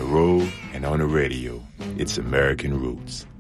road and on the radio. It's American Roots.